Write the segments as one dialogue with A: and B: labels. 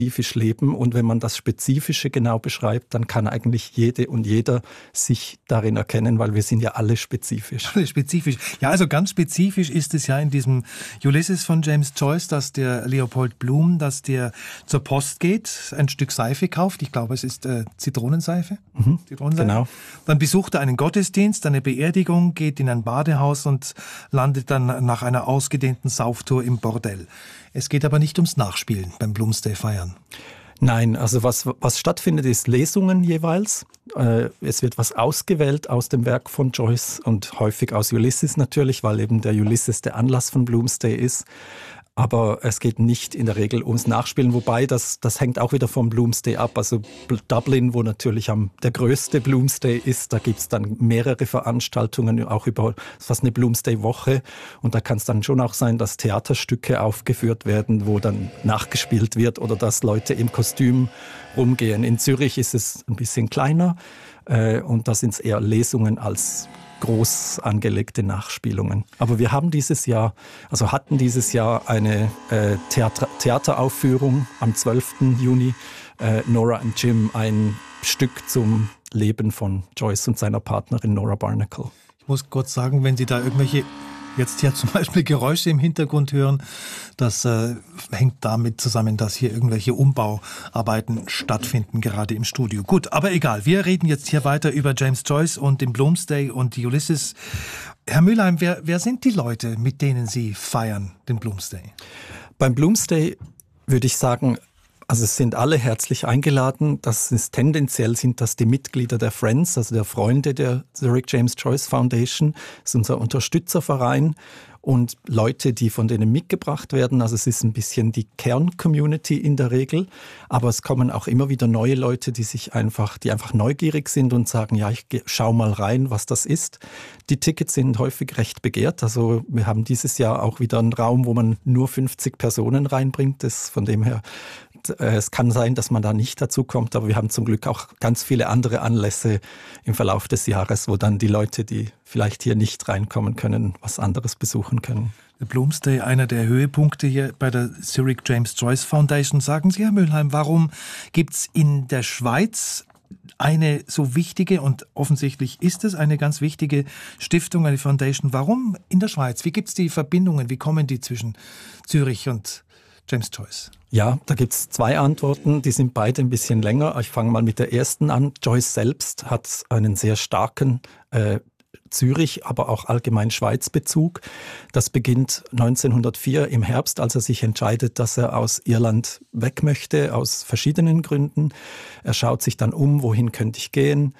A: spezifisch leben. Und wenn man das Spezifische genau beschreibt, dann kann eigentlich jede und jeder sich darin erkennen, weil wir sind ja alle spezifisch.
B: Alle spezifisch. Ja, also ganz spezifisch ist es ja in diesem Ulysses von James Joyce, dass der Leopold Bloom, dass der zur Post geht, ein Stück Seife kauft. Ich glaube, es ist Zitronenseife. Zitronenseife.
A: Genau.
B: Dann besucht er einen Gottesdienst, eine Beerdigung, geht in ein Badehaus und landet dann nach einer ausgedehnten Sauftour im Bordell. Es geht aber nicht ums Nachspielen beim Bloomsday-Feiern.
A: Nein, also was stattfindet, ist Lesungen jeweils. Es wird was ausgewählt aus dem Werk von Joyce und häufig aus Ulysses natürlich, weil eben der Ulysses der Anlass von Bloomsday ist. Aber es geht nicht in der Regel ums Nachspielen, wobei das hängt auch wieder vom Bloomsday ab. Also Dublin, wo natürlich der größte Bloomsday ist, da gibt es dann mehrere Veranstaltungen, auch über fast eine Bloomsday-Woche. Und da kann es dann schon auch sein, dass Theaterstücke aufgeführt werden, wo dann nachgespielt wird oder dass Leute im Kostüm rumgehen. In Zürich ist es ein bisschen kleiner und da sind es eher Lesungen als groß angelegte Nachspielungen. Aber wir haben hatten dieses Jahr eine Theateraufführung am 12. Juni, Nora and Jim, ein Stück zum Leben von Joyce und seiner Partnerin Nora Barnacle.
B: Ich muss kurz sagen, wenn Sie da irgendwelche jetzt hier zum Beispiel Geräusche im Hintergrund hören, das hängt damit zusammen, dass hier irgendwelche Umbauarbeiten stattfinden, gerade im Studio. Gut, aber egal, wir reden jetzt hier weiter über James Joyce und den Bloomsday und die Ulysses. Herr Mülheim, wer sind die Leute, mit denen Sie feiern, den Bloomsday?
A: Beim Bloomsday würde ich sagen, also es sind alle herzlich eingeladen. Tendenziell sind das die Mitglieder der Friends, also der Freunde der Zurich James Joyce Foundation. Das ist unser Unterstützerverein und Leute, die von denen mitgebracht werden. Also es ist ein bisschen die Kern-Community in der Regel. Aber es kommen auch immer wieder neue Leute, die einfach neugierig sind und sagen, ja, ich schau mal rein, was das ist. Die Tickets sind häufig recht begehrt. Also wir haben dieses Jahr auch wieder einen Raum, wo man nur 50 Personen reinbringt. Von dem her, es kann sein, dass man da nicht dazu kommt, aber wir haben zum Glück auch ganz viele andere Anlässe im Verlauf des Jahres, wo dann die Leute, die vielleicht hier nicht reinkommen können, was anderes besuchen können.
B: Der Bloomsday, einer der Höhepunkte hier bei der Zurich James Joyce Foundation. Sagen Sie, Herr Mülheim, warum gibt es in der Schweiz eine so wichtige, und offensichtlich ist es eine ganz wichtige Stiftung, eine Foundation? Warum in der Schweiz? Wie gibt es die Verbindungen? Wie kommen die zwischen Zürich und James Joyce?
A: Ja, da gibt es zwei Antworten, die sind beide ein bisschen länger. Ich fange mal mit der ersten an. Joyce selbst hat einen sehr starken Zürich, aber auch allgemein Schweiz-Bezug. Das beginnt 1904 im Herbst, als er sich entscheidet, dass er aus Irland weg möchte, aus verschiedenen Gründen. Er schaut sich dann um, wohin könnte ich gehen,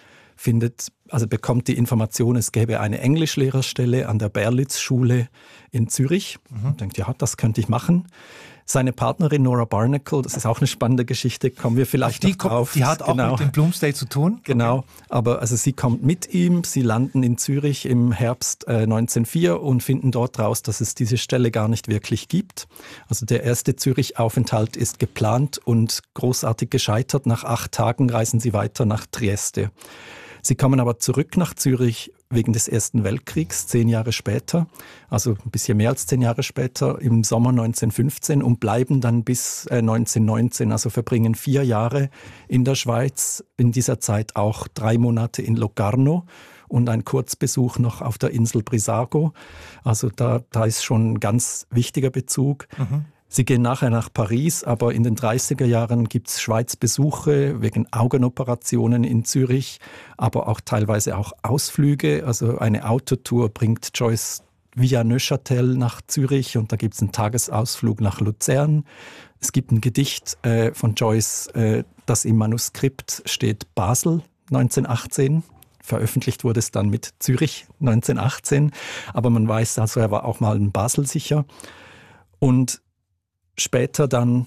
A: bekommt die Information, es gäbe eine Englischlehrerstelle an der Berlitz-Schule in Zürich. Denkt, ja, das könnte ich machen. Seine Partnerin Nora Barnacle, das ist auch eine spannende Geschichte, kommen wir vielleicht noch drauf.
B: Die hat auch mit dem Bloomsday zu tun?
A: Genau,
B: okay.
A: Aber sie kommt mit ihm, sie landen in Zürich im Herbst 1904 und finden dort raus, dass es diese Stelle gar nicht wirklich gibt. Also der erste Zürich-Aufenthalt ist geplant und großartig gescheitert. Nach 8 Tagen reisen sie weiter nach Trieste. Sie kommen aber zurück nach Zürich wegen des Ersten Weltkriegs, 10 Jahre später, also ein bisschen mehr als 10 Jahre später, im Sommer 1915 und bleiben dann bis 1919, also verbringen 4 Jahre in der Schweiz, in dieser Zeit auch 3 Monate in Locarno und ein Kurzbesuch noch auf der Insel Brissago. Also da ist schon ein ganz wichtiger Bezug. Sie gehen nachher nach Paris, aber in den 30er Jahren gibt es Schweizbesuche wegen Augenoperationen in Zürich, aber auch teilweise auch Ausflüge. Also eine Autotour bringt Joyce via Neuchâtel nach Zürich und da gibt es einen Tagesausflug nach Luzern. Es gibt ein Gedicht von Joyce, das im Manuskript steht Basel 1918. Veröffentlicht wurde es dann mit Zürich 1918, aber man weiß also, er war auch mal in Basel sicher. Und später dann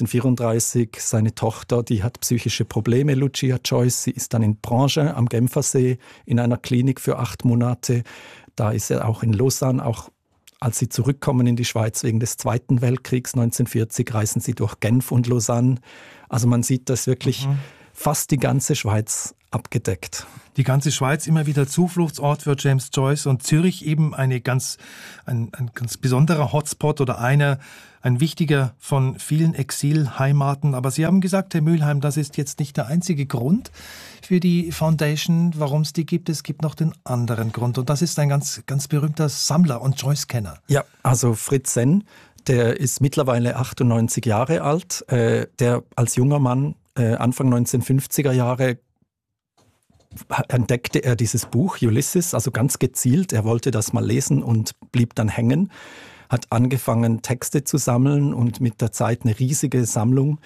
A: 1934 seine Tochter, die hat psychische Probleme, Lucia Joyce. Sie ist dann in Branche am Genfersee in einer Klinik für 8 Monate. Da ist er auch in Lausanne, auch als sie zurückkommen in die Schweiz wegen des Zweiten Weltkriegs 1940, reisen sie durch Genf und Lausanne. Also man sieht, dass wirklich fast die ganze Schweiz abgedeckt.
B: Die ganze Schweiz immer wieder Zufluchtsort für James Joyce und Zürich eben ein ganz besonderer Hotspot oder ein wichtiger von vielen Exilheimaten. Aber Sie haben gesagt, Herr Mülheim, das ist jetzt nicht der einzige Grund für die Foundation, warum es die gibt. Es gibt noch den anderen Grund und das ist ein ganz, ganz berühmter Sammler und Joyce-Kenner.
A: Ja, also Fritz Senn, der ist mittlerweile 98 Jahre alt, der als junger Mann Anfang 1950er Jahre entdeckte er dieses Buch Ulysses, also ganz gezielt. Er wollte das mal lesen und blieb dann hängen, hat angefangen, Texte zu sammeln und mit der Zeit eine riesige Sammlung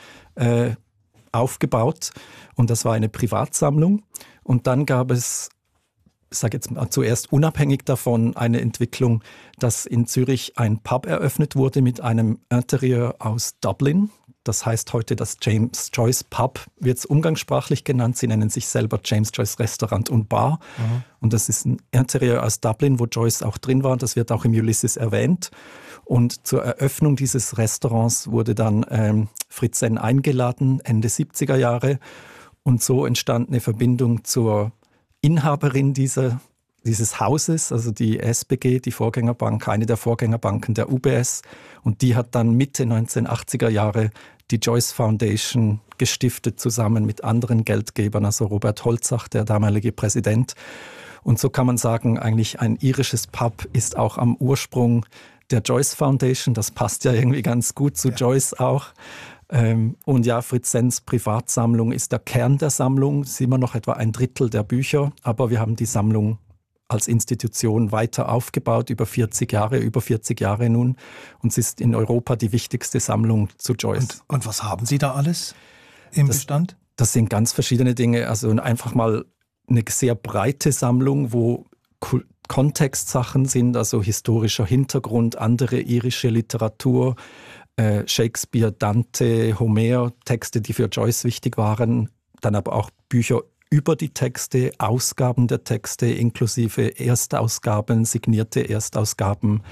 A: aufgebaut. Und das war eine Privatsammlung. Und dann gab es, ich sage jetzt mal zuerst unabhängig davon, eine Entwicklung, dass in Zürich ein Pub eröffnet wurde mit einem Interieur aus Dublin. Das heißt heute das James Joyce Pub, wird es umgangssprachlich genannt. Sie nennen sich selber James Joyce Restaurant und Bar. Mhm. Und das ist ein Interieur aus Dublin, wo Joyce auch drin war. Das wird auch im Ulysses erwähnt. Und zur Eröffnung dieses Restaurants wurde dann Fritz Senn eingeladen, Ende 70er Jahre. Und so entstand eine Verbindung zur Inhaberin dieses Hauses, also die SBG, die Vorgängerbank, eine der Vorgängerbanken der UBS. Und die hat dann Mitte 1980er Jahre die Joyce Foundation gestiftet, zusammen mit anderen Geldgebern, also Robert Holzach, der damalige Präsident. Und so kann man sagen, eigentlich ein irisches Pub ist auch am Ursprung der Joyce Foundation. Das passt ja irgendwie ganz gut zu Joyce auch. Und ja, Fritz Senns Privatsammlung ist der Kern der Sammlung. Es ist immer noch etwa ein Drittel der Bücher, aber wir haben die Sammlung als Institution weiter aufgebaut, über 40 Jahre nun. Und es ist in Europa die wichtigste Sammlung zu Joyce.
B: Und was haben Sie da alles im Bestand?
A: Das sind ganz verschiedene Dinge. Also einfach mal eine sehr breite Sammlung, wo Kontextsachen sind, also historischer Hintergrund, andere irische Literatur, Shakespeare, Dante, Homer, Texte, die für Joyce wichtig waren, dann aber auch Bücher über die Texte, Ausgaben der Texte inklusive Erstausgaben, signierte Erstausgaben,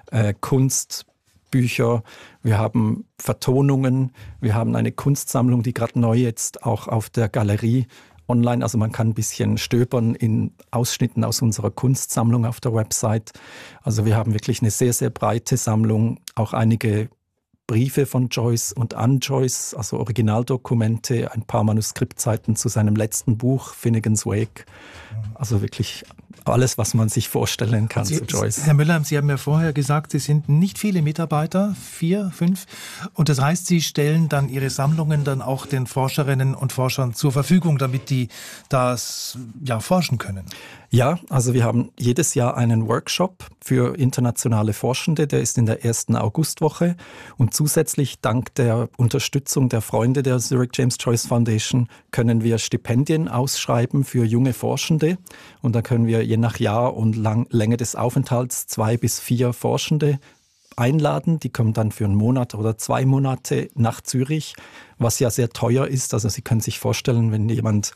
A: Kunstbücher. Wir haben Vertonungen, wir haben eine Kunstsammlung, die gerade neu jetzt auch auf der Galerie online, also man kann ein bisschen stöbern in Ausschnitten aus unserer Kunstsammlung auf der Website. Also wir haben wirklich eine sehr, sehr breite Sammlung, auch einige Briefe von Joyce und an Joyce, also Originaldokumente, ein paar Manuskriptseiten zu seinem letzten Buch, Finnegan's Wake. Also wirklich alles, was man sich vorstellen kann zu Joyce.
B: Herr Müller, Sie haben ja vorher gesagt, Sie sind nicht viele Mitarbeiter, 4, 5. Und das heißt, Sie stellen dann Ihre Sammlungen dann auch den Forscherinnen und Forschern zur Verfügung, damit die das forschen können.
A: Ja, also wir haben jedes Jahr einen Workshop für internationale Forschende, der ist in der ersten Augustwoche. Und zusätzlich, dank der Unterstützung der Freunde der Zurich James Joyce Foundation, können wir Stipendien ausschreiben für junge Forschende. Und da können wir je nach Jahr und Länge des Aufenthalts 2 bis 4 Forschende einladen. Die kommen dann für einen Monat oder 2 Monate nach Zürich, was ja sehr teuer ist. Also Sie können sich vorstellen, wenn jemand,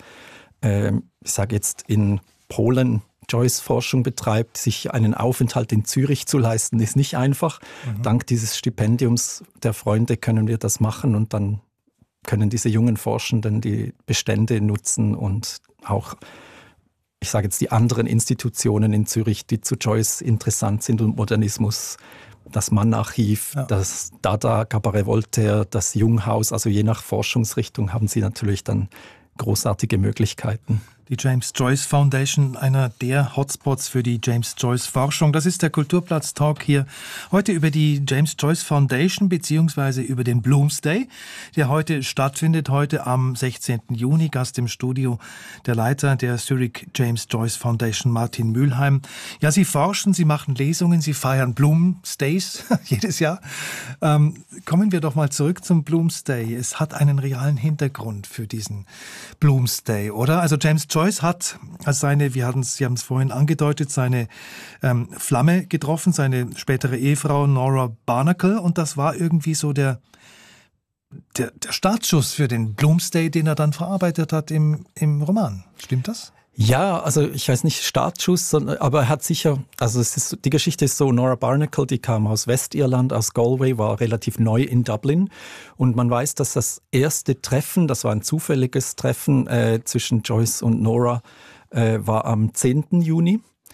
A: ich sage jetzt in Polen Joyce-Forschung betreibt, sich einen Aufenthalt in Zürich zu leisten, ist nicht einfach. Mhm. Dank dieses Stipendiums der Freunde können wir das machen und dann können diese jungen Forschenden die Bestände nutzen und auch, ich sage jetzt, die anderen Institutionen in Zürich, die zu Joyce interessant sind und Modernismus, das Mann-Archiv, das Dada, Cabaret Voltaire, das Junghaus, also je nach Forschungsrichtung haben sie natürlich dann großartige Möglichkeiten.
B: Die James Joyce Foundation, einer der Hotspots für die James Joyce Forschung. Das ist der Kulturplatz-Talk hier heute über die James Joyce Foundation beziehungsweise über den Bloomsday, der heute stattfindet, heute am 16. Juni. Gast im Studio der Leiter der Zurich James Joyce Foundation, Martin Mülheim. Ja, Sie forschen, Sie machen Lesungen, Sie feiern Bloomsdays jedes Jahr. Kommen wir doch mal zurück zum Bloomsday. Es hat einen realen Hintergrund für diesen Bloomsday, oder? Also James Joyce hat als Sie haben es vorhin angedeutet, seine Flamme getroffen, seine spätere Ehefrau Nora Barnacle, und das war irgendwie so der Startschuss für den Bloomsday, den er dann verarbeitet hat im Roman. Stimmt das?
A: Ja, also ich weiß nicht, Startschuss, aber er hat sicher, also die Geschichte ist so, Nora Barnacle, die kam aus Westirland, aus Galway, war relativ neu in Dublin und man weiß, dass das erste Treffen, das war ein zufälliges Treffen zwischen Joyce und Nora, war am 10. Juni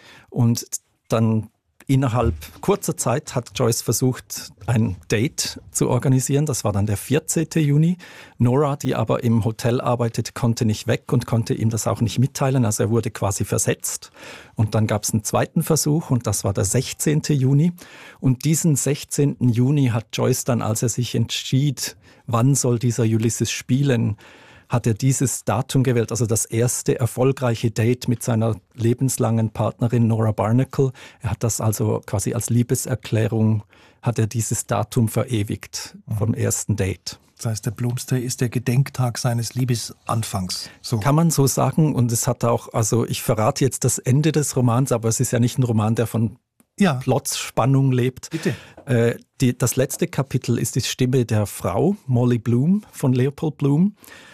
A: und dann innerhalb kurzer Zeit hat Joyce versucht, ein Date zu organisieren. Das war dann der 14. Juni. Nora, die aber im Hotel arbeitet, konnte nicht weg und konnte ihm das auch nicht mitteilen. Also er wurde quasi versetzt. Und dann gab es einen zweiten Versuch und das war der 16. Juni. Und diesen 16. Juni hat Joyce dann, als er sich entschied, wann soll dieser Ulysses spielen, hat er dieses Datum gewählt, also das erste erfolgreiche Date mit seiner lebenslangen Partnerin Nora Barnacle. Er hat das also quasi als Liebeserklärung, hat er dieses Datum verewigt vom ersten Date.
B: Das heißt, der Bloomsday ist der Gedenktag seines Liebesanfangs. So.
A: Kann man so sagen und es hat auch, also ich verrate jetzt das Ende des Romans, aber es ist ja nicht ein Roman, der von Plotspannung lebt.
B: Bitte.
A: Das letzte Kapitel ist die Stimme der Frau, Molly Bloom von Leopold Bloom.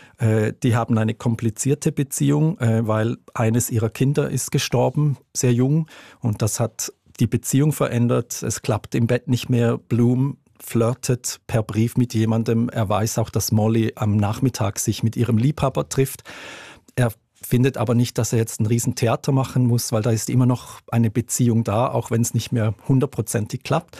A: Die haben eine komplizierte Beziehung, weil eines ihrer Kinder ist gestorben, sehr jung. Und das hat die Beziehung verändert. Es klappt im Bett nicht mehr. Bloom flirtet per Brief mit jemandem. Er weiß auch, dass Molly am Nachmittag sich mit ihrem Liebhaber trifft. Er findet aber nicht, dass er jetzt ein Riesentheater machen muss, weil da ist immer noch eine Beziehung da, auch wenn es nicht mehr 100%ig klappt.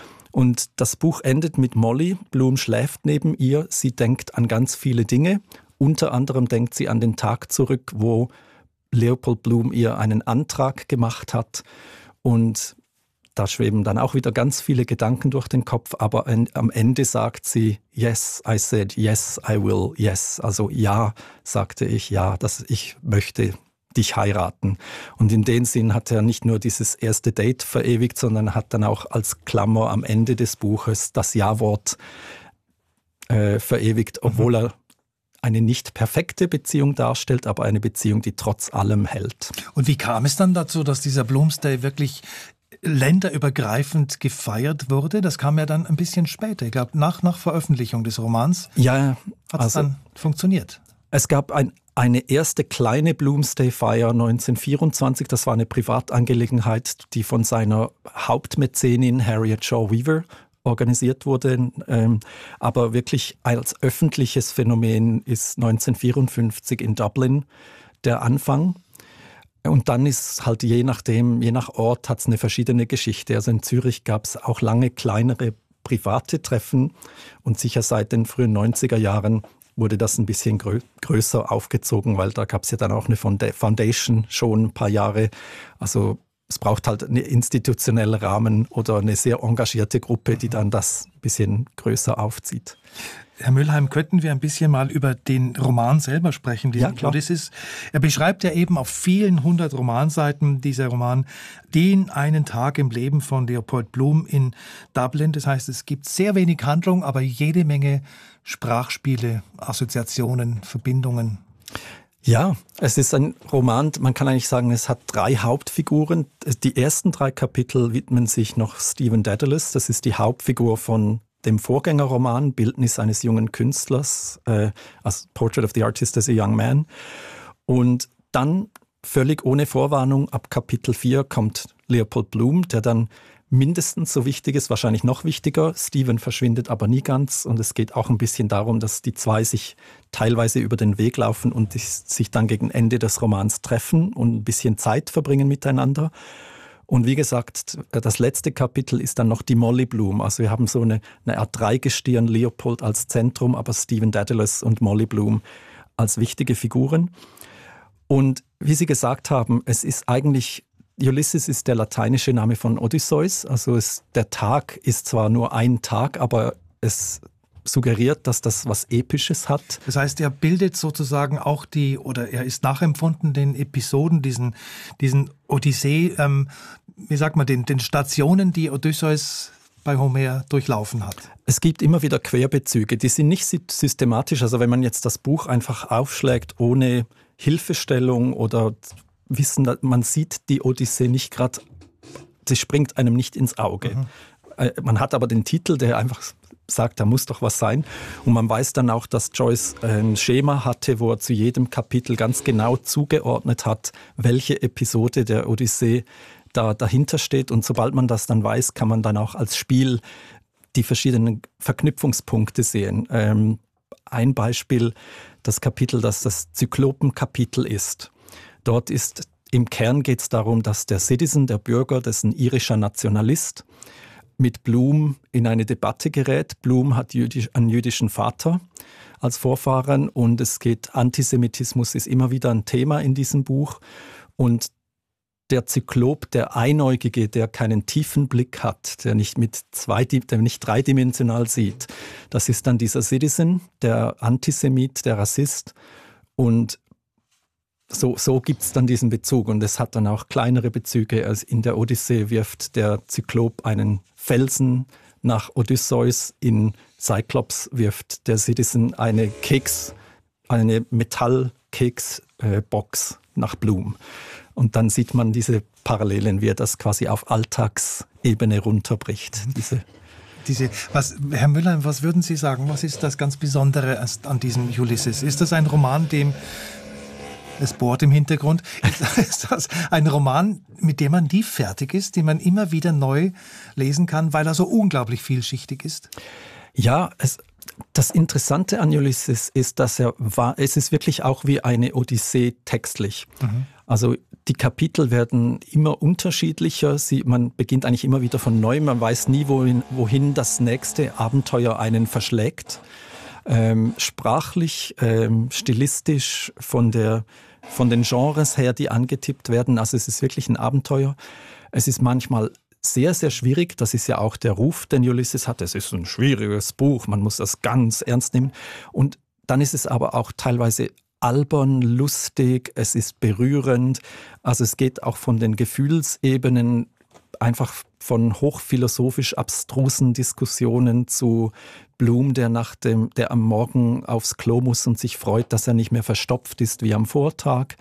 A: Und das Buch endet mit Molly. Bloom schläft neben ihr. Sie denkt an ganz viele Dinge. Unter anderem denkt sie an den Tag zurück, wo Leopold Bloom ihr einen Antrag gemacht hat. Und da schweben dann auch wieder ganz viele Gedanken durch den Kopf. Aber am Ende sagt sie, yes, I said, yes, I will, yes. Also ja, sagte ich, ja, ich möchte dich heiraten. Und in dem Sinn hat er nicht nur dieses erste Date verewigt, sondern hat dann auch als Klammer am Ende des Buches das Ja-Wort verewigt, obwohl er eine nicht perfekte Beziehung darstellt, aber eine Beziehung, die trotz allem hält.
B: Und wie kam es dann dazu, dass dieser Bloomsday wirklich länderübergreifend gefeiert wurde? Das kam ja dann ein bisschen später, ich glaube nach Veröffentlichung des Romans.
A: Ja,
B: hat es dann funktioniert.
A: Es gab eine erste kleine Bloomsday-Feier 1924. Das war eine Privatangelegenheit, die von seiner Hauptmäzenin Harriet Shaw Weaver organisiert wurde, aber wirklich als öffentliches Phänomen ist 1954 in Dublin der Anfang. Und dann ist halt je nach Ort hat es eine verschiedene Geschichte. Also in Zürich gab es auch lange kleinere private Treffen und sicher seit den frühen 90er Jahren wurde das ein bisschen größer aufgezogen, weil da gab es ja dann auch eine Foundation schon ein paar Jahre. Also es braucht halt einen institutionellen Rahmen oder eine sehr engagierte Gruppe, die dann das ein bisschen größer aufzieht.
B: Herr Mühlheim, könnten wir ein bisschen mal über den Roman selber sprechen, diesen Ulysses? Er beschreibt ja eben auf vielen 100 Romanseiten, dieser Roman, den einen Tag im Leben von Leopold Bloom in Dublin. Das heißt, es gibt sehr wenig Handlung, aber jede Menge Sprachspiele, Assoziationen, Verbindungen.
A: Ja, es ist ein Roman, man kann eigentlich sagen, es hat 3 Hauptfiguren. Die ersten 3 Kapitel widmen sich noch Stephen Dedalus, das ist die Hauptfigur von dem Vorgängerroman Bildnis eines jungen Künstlers, als Portrait of the Artist as a Young Man. Und dann völlig ohne Vorwarnung ab Kapitel 4 kommt Leopold Bloom, der dann mindestens so wichtig ist, wahrscheinlich noch wichtiger. Stephen verschwindet aber nie ganz und es geht auch ein bisschen darum, dass die zwei sich teilweise über den Weg laufen und sich dann gegen Ende des Romans treffen und ein bisschen Zeit verbringen miteinander. Und wie gesagt, das letzte Kapitel ist dann noch die Molly Bloom. Also wir haben so eine Art Dreigestirn, Leopold als Zentrum, aber Stephen Dedalus und Molly Bloom als wichtige Figuren. Und wie Sie gesagt haben, es ist eigentlich, Ulysses ist der lateinische Name von Odysseus. Also der Tag ist zwar nur ein Tag, aber es suggeriert, dass das was Episches hat.
B: Das heißt, er bildet sozusagen auch er ist nachempfunden den Episoden, diesen Odyssee, den Stationen, die Odysseus bei Homer durchlaufen hat.
A: Es gibt immer wieder Querbezüge, die sind nicht systematisch. Also wenn man jetzt das Buch einfach aufschlägt ohne Hilfestellung oder Wissen, man sieht die Odyssee nicht gerade, sie springt einem nicht ins Auge. Mhm. Man hat aber den Titel, der einfach sagt, da muss doch was sein. Und man weiß dann auch, dass Joyce ein Schema hatte, wo er zu jedem Kapitel ganz genau zugeordnet hat, welche Episode der Odyssee dahinter steht. Und sobald man das dann weiß, kann man dann auch als Spiel die verschiedenen Verknüpfungspunkte sehen. Ein Beispiel, das Kapitel, das das Zyklopenkapitel ist. Dort ist im Kern geht es darum, dass der Citizen, der Bürger, das ist ein irischer Nationalist, mit Bloom in eine Debatte gerät. Bloom hat einen jüdischen Vater als Vorfahren und Antisemitismus ist immer wieder ein Thema in diesem Buch. Und der Zyklop, der Einäugige, der keinen tiefen Blick hat, der nicht dreidimensional sieht, das ist dann dieser Citizen, der Antisemit, der Rassist. Und so gibt es dann diesen Bezug. Und es hat dann auch kleinere Bezüge. Also in der Odyssee wirft der Zyklop einen Felsen nach Odysseus. In Cyclops wirft der Citizen eine Metallkeksbox nach Bloom. Und dann sieht man diese Parallelen, wie er das quasi auf Alltagsebene runterbricht.
B: Herr Müller, was würden Sie sagen? Was ist das ganz Besondere an diesem Ulysses? Ist das ein Roman, es bohrt im Hintergrund. Ist das ein Roman, mit dem man nie fertig ist, den man immer wieder neu lesen kann, weil er so unglaublich vielschichtig ist?
A: Ja, das Interessante an Ulysses ist, dass es ist wirklich auch wie eine Odyssee textlich. Mhm. Also die Kapitel werden immer unterschiedlicher. Man beginnt eigentlich immer wieder von neu. Man weiß nie, wohin das nächste Abenteuer einen verschlägt. Sprachlich, stilistisch, von den Genres her, die angetippt werden. Also es ist wirklich ein Abenteuer. Es ist manchmal sehr, sehr schwierig. Das ist ja auch der Ruf, den Ulysses hat. Es ist ein schwieriges Buch, man muss das ganz ernst nehmen. Und dann ist es aber auch teilweise albern, lustig, es ist berührend. Also es geht auch von den Gefühlsebenen einfach von hochphilosophisch abstrusen Diskussionen zu Bloom, der am Morgen aufs Klo muss und sich freut, dass er nicht mehr verstopft ist wie am Vortag.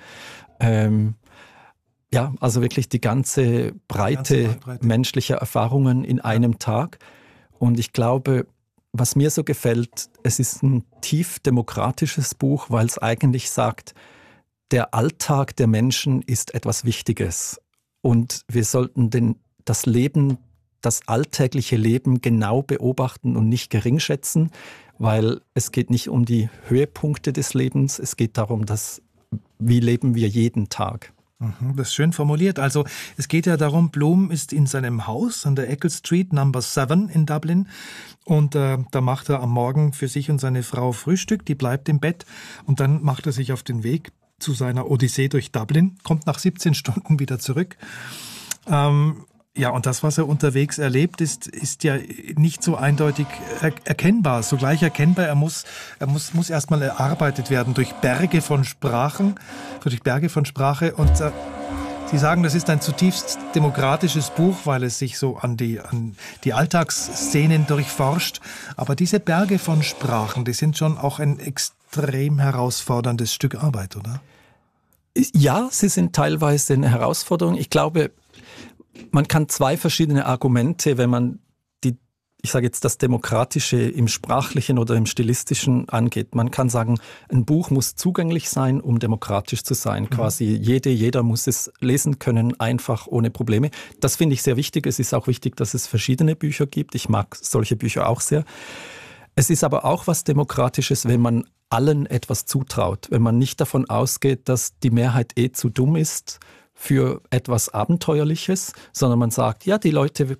A: Ja, also wirklich die ganze Breite menschlicher Erfahrungen in einem Tag. Und ich glaube, was mir so gefällt, es ist ein tief demokratisches Buch, weil es eigentlich sagt, der Alltag der Menschen ist etwas Wichtiges. Und wir sollten das alltägliche Leben genau beobachten und nicht geringschätzen, weil es geht nicht um die Höhepunkte des Lebens, es geht darum, wie leben wir jeden Tag.
B: Das ist schön formuliert. Also es geht ja darum, Bloom ist in seinem Haus an der Eccles Street, Number 7 in Dublin. Und da macht er am Morgen für sich und seine Frau Frühstück, die bleibt im Bett. Und dann macht er sich auf den Weg zu seiner Odyssee durch Dublin, kommt nach 17 Stunden wieder zurück. Ja, und das, was er unterwegs erlebt, ist ja nicht so eindeutig erkennbar. Sogleich erkennbar, er muss erstmal erarbeitet werden durch Berge von Sprache. Und Sie sagen, das ist ein zutiefst demokratisches Buch, weil es sich so an die Alltagsszenen durchforscht. Aber diese Berge von Sprachen, die sind schon auch ein extrem herausforderndes Stück Arbeit, oder?
A: Ja, sie sind teilweise eine Herausforderung. Ich glaube, man kann zwei verschiedene Argumente, wenn man ich sage jetzt das Demokratische im Sprachlichen oder im Stilistischen angeht. Man kann sagen, ein Buch muss zugänglich sein, um demokratisch zu sein. Quasi jeder muss es lesen können, einfach, ohne Probleme. Das finde ich sehr wichtig. Es ist auch wichtig, dass es verschiedene Bücher gibt. Ich mag solche Bücher auch sehr. Es ist aber auch was Demokratisches, wenn man allen etwas zutraut. Wenn man nicht davon ausgeht, dass die Mehrheit zu dumm ist für etwas Abenteuerliches, sondern man sagt, ja, die Leute,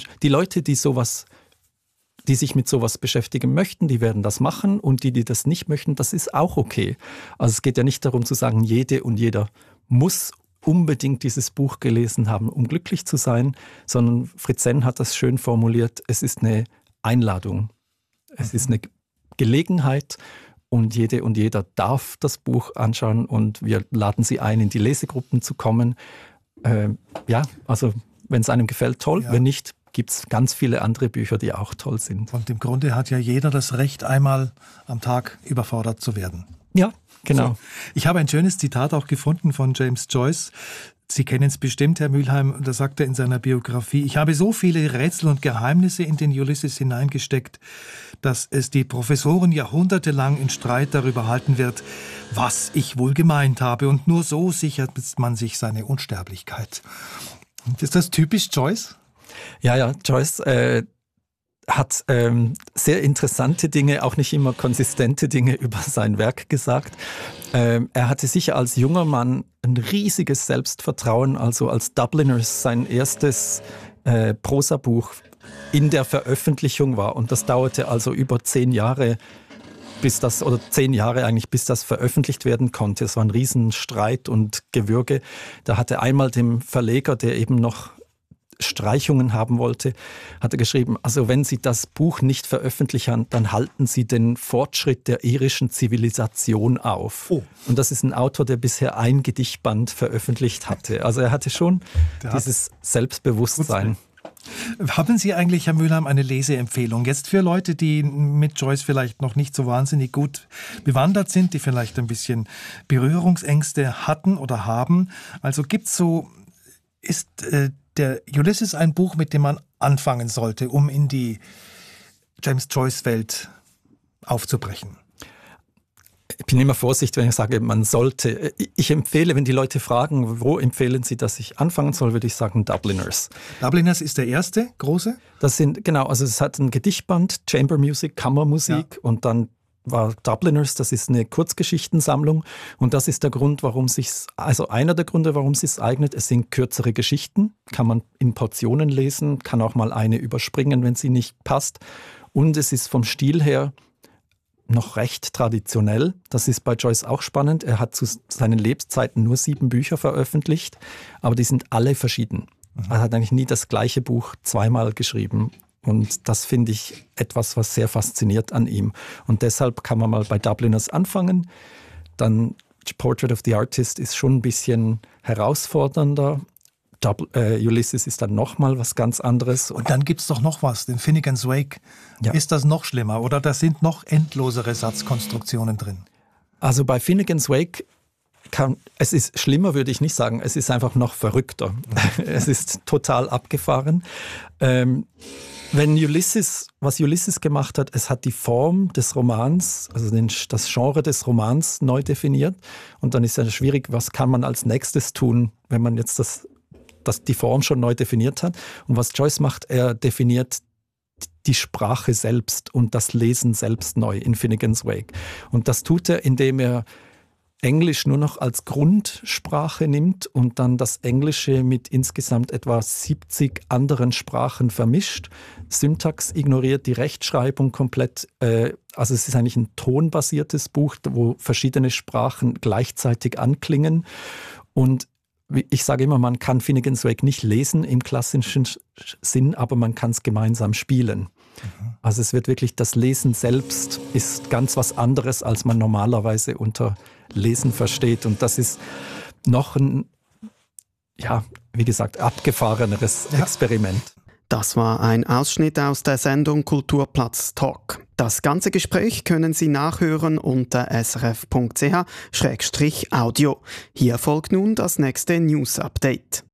A: die sich mit sowas beschäftigen möchten, die werden das machen, und die das nicht möchten, das ist auch okay. Also es geht ja nicht darum zu sagen, jede und jeder muss unbedingt dieses Buch gelesen haben, um glücklich zu sein, sondern Fritz-Senn hat das schön formuliert, es ist eine Einladung, es ist eine Gelegenheit, und jede und jeder darf das Buch anschauen, und wir laden Sie ein, in die Lesegruppen zu kommen. Ja, also wenn es einem gefällt, toll, ja. Wenn nicht, gibt es ganz viele andere Bücher, die auch toll sind.
B: Und im Grunde hat ja jeder das Recht, einmal am Tag überfordert zu werden.
A: Ja, genau.
B: So. Ich habe ein schönes Zitat auch gefunden von James Joyce. Sie kennen es bestimmt, Herr Mülheim, da sagt er in seiner Biografie: Ich habe so viele Rätsel und Geheimnisse in den Ulysses hineingesteckt, dass es die Professoren jahrhundertelang in Streit darüber halten wird, was ich wohl gemeint habe. Und nur so sichert man sich seine Unsterblichkeit. Ist das typisch Joyce?
A: Ja, Joyce hat sehr interessante Dinge, auch nicht immer konsistente Dinge über sein Werk gesagt. Er hatte sicher als junger Mann ein riesiges Selbstvertrauen, also als Dubliners sein erstes Prosabuch in der Veröffentlichung war. Und das dauerte also über 10 Jahre, bis das veröffentlicht werden konnte. Es war ein Riesenstreit und Gewürge. Da hatte einmal dem Verleger, der eben noch Streichungen haben wollte, hat er geschrieben, also wenn Sie das Buch nicht veröffentlichen, dann halten Sie den Fortschritt der irischen Zivilisation auf. Oh. Und das ist ein Autor, der bisher ein Gedichtband veröffentlicht hatte. Also er hatte schon dieses Selbstbewusstsein.
B: Haben Sie eigentlich, Herr Mülheim, eine Leseempfehlung jetzt für Leute, die mit Joyce vielleicht noch nicht so wahnsinnig gut bewandert sind, die vielleicht ein bisschen Berührungsängste hatten oder haben? Also ist der Ulysses ein Buch, mit dem man anfangen sollte, um in die James Joyce-Welt aufzubrechen?
A: Ich bin immer vorsichtig, wenn ich sage, man sollte. Ich empfehle, wenn die Leute fragen, wo empfehlen Sie, dass ich anfangen soll, würde ich sagen Dubliners.
B: Dubliners ist der erste große?
A: Also es hat ein Gedichtband, Chamber Music, Kammermusik, und dann war Dubliners, das ist eine Kurzgeschichtensammlung, und das ist der Grund, einer der Gründe, warum es sich eignet. Es sind kürzere Geschichten, kann man in Portionen lesen, kann auch mal eine überspringen, wenn sie nicht passt, und es ist vom Stil her noch recht traditionell. Das ist bei Joyce auch spannend. Er hat zu seinen Lebzeiten nur 7 Bücher veröffentlicht, aber die sind alle verschieden. Er hat eigentlich nie das gleiche Buch zweimal geschrieben. Und das finde ich etwas, was sehr fasziniert an ihm. Und deshalb kann man mal bei Dubliners anfangen. Dann Portrait of the Artist ist schon ein bisschen herausfordernder. Ulysses ist dann nochmal was ganz anderes.
B: Und dann gibt es doch noch was, den Finnegan's Wake. Ja. Ist das noch schlimmer oder da sind noch endlosere Satzkonstruktionen drin?
A: Also bei Finnegan's Wake es ist schlimmer, würde ich nicht sagen. Es ist einfach noch verrückter. Es ist total abgefahren. Was Ulysses gemacht hat, es hat die Form des Romans, also das Genre des Romans neu definiert. Und dann ist es schwierig, was kann man als nächstes tun, wenn man jetzt die Form schon neu definiert hat. Und was Joyce macht, er definiert die Sprache selbst und das Lesen selbst neu in Finnegan's Wake. Und das tut er, indem er Englisch nur noch als Grundsprache nimmt und dann das Englische mit insgesamt etwa 70 anderen Sprachen vermischt. Syntax ignoriert, die Rechtschreibung komplett. Also es ist eigentlich ein tonbasiertes Buch, wo verschiedene Sprachen gleichzeitig anklingen. Und ich sage immer, man kann Finnegan's Wake nicht lesen im klassischen Sinn, aber man kann es gemeinsam spielen. Also es wird wirklich, das Lesen selbst ist ganz was anderes, als man normalerweise unter Lesen versteht. Und das ist noch ein, wie gesagt, abgefahreneres Experiment.
C: Das war ein Ausschnitt aus der Sendung Kulturplatz Talk. Das ganze Gespräch können Sie nachhören unter srf.ch/audio. Hier folgt nun das nächste News-Update.